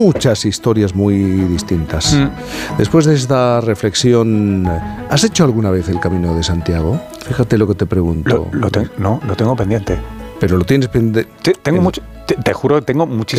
muchas historias muy distintas. Después de esta reflexión, ¿has hecho alguna vez el Camino de Santiago? Fíjate lo que te pregunto. No, lo tengo pendiente. Pero lo tienes pendiente. Tengo mucho. Te juro que tengo muchísimas